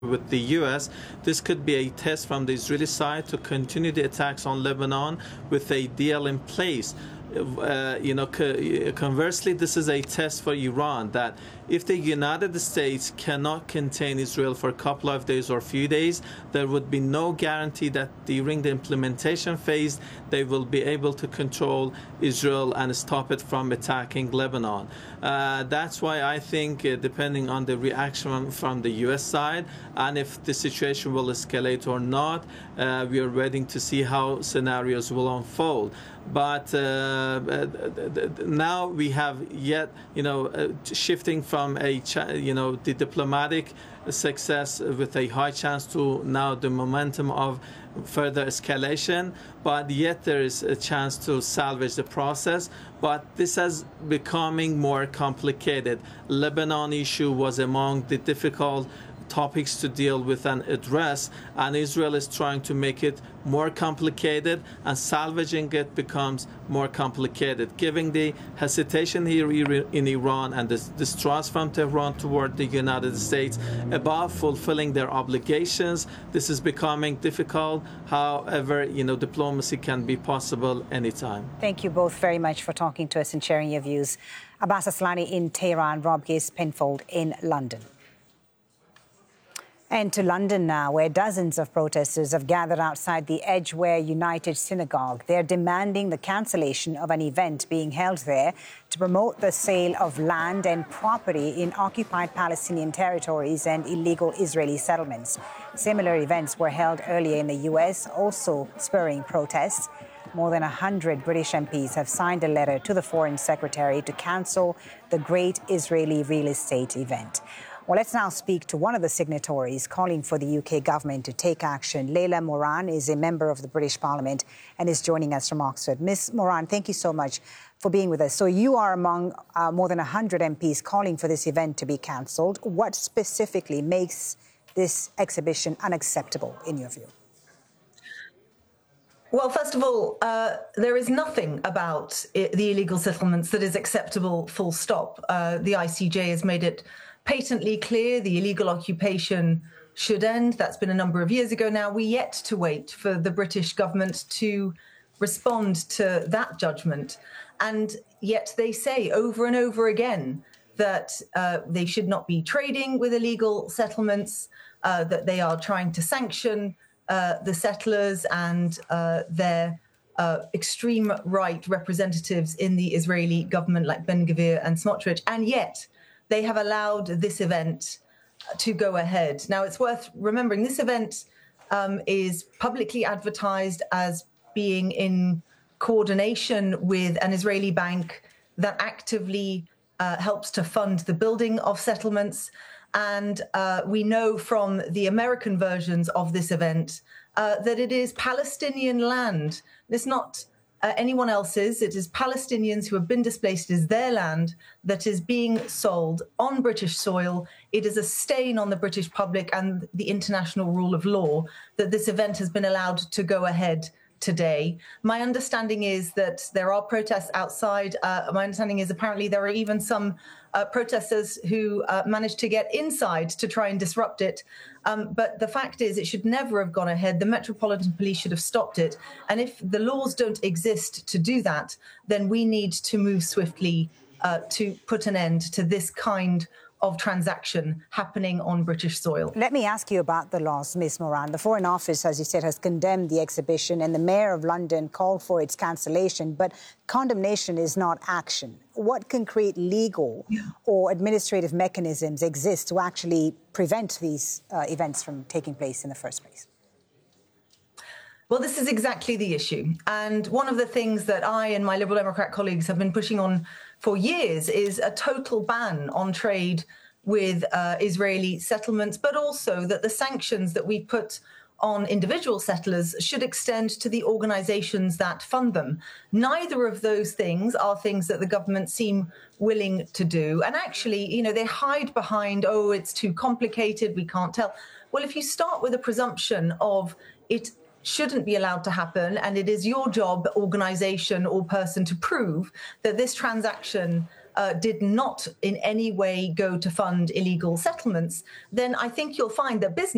with the U.S., this could be a test from the Israeli side to continue the attacks on Lebanon with a deal in place. Conversely, this is a test for Iran that if the United States cannot contain Israel for a couple of days or few days, there would be no guarantee that during the implementation phase they will be able to control Israel and stop it from attacking Lebanon. That's why I think, depending on the reaction from the U.S. side and if the situation will escalate or not, we are waiting to see how scenarios will unfold. But now we have yet, shifting from the diplomatic success with a high chance to now the momentum of further escalation, but yet there is a chance to salvage the process. But this is becoming more complicated. Lebanon issue was among the difficult topics to deal with and address, and Israel is trying to make it more complicated, and salvaging it becomes more complicated. Given the hesitation here in Iran and the distrust from Tehran toward the United States about fulfilling their obligations, this is becoming difficult. However, diplomacy can be possible anytime. Thank you both very much for talking to us and sharing your views. Abbas Aslani in Tehran, Rob Gase-Penfold in London. And to London now, where dozens of protesters have gathered outside the Edgware United Synagogue. They're demanding the cancellation of an event being held there to promote the sale of land and property in occupied Palestinian territories and illegal Israeli settlements. Similar events were held earlier in the U.S., also spurring protests. More than 100 British MPs have signed a letter to the Foreign Secretary to cancel the Great Israeli Real Estate event. Well, let's now speak to one of the signatories calling for the UK government to take action. Leila Moran is a member of the British Parliament and is joining us from Oxford. Ms. Moran, thank you so much for being with us. So you are among more than 100 MPs calling for this event to be cancelled. What specifically makes this exhibition unacceptable in your view? Well, first of all, there is nothing about the illegal settlements that is acceptable, full stop. The ICJ has made it patently clear the illegal occupation should end. That's been a number of years ago now. We're yet to wait for the British government to respond to that judgment. And yet they say over and over again that they should not be trading with illegal settlements, that they are trying to sanction the settlers and their extreme right representatives in the Israeli government like Ben-Gvir and Smotrich. And yet they have allowed this event to go ahead. Now, it's worth remembering this event is publicly advertised as being in coordination with an Israeli bank that actively helps to fund the building of settlements. And we know from the American versions of this event that it is Palestinian land. It's not anyone else's. It is Palestinians who have been displaced. It is their land that is being sold on British soil. It is a stain on the British public and the international rule of law that this event has been allowed to go ahead today. My understanding is that there are protests outside. My understanding is apparently there are even some protesters who managed to get inside to try and disrupt it. But the fact is it should never have gone ahead. The Metropolitan Police should have stopped it. And if the laws don't exist to do that, then we need to move swiftly to put an end to this kind of transaction happening on British soil. Let me ask you about the laws, Ms. Moran. The Foreign Office, as you said, has condemned the exhibition and the Mayor of London called for its cancellation, but condemnation is not action. What concrete legal or administrative mechanisms exist to actually prevent these events from taking place in the first place? Well, this is exactly the issue. And one of the things that I and my Liberal Democrat colleagues have been pushing on for years is a total ban on trade with Israeli settlements, but also that the sanctions that we put on individual settlers should extend to the organizations that fund them. Neither of those things are things that the government seem willing to do. And actually, they hide behind, oh, it's too complicated, we can't tell. Well, if you start with a presumption of it shouldn't be allowed to happen, and it is your job, organization or person, to prove that this transaction did not in any way go to fund illegal settlements, then I think you'll find that business